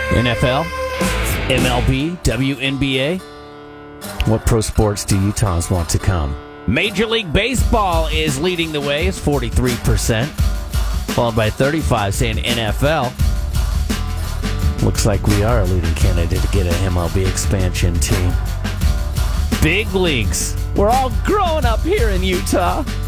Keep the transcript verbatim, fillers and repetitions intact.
N F L, M L B, W N B A. What pro sports do Utahns want to come? Major League Baseball is leading the way. It's forty-three percent, followed by thirty-five saying N F L. Looks like we are a leading candidate to get an M L B expansion team. Big leagues. We're all growing up here in Utah.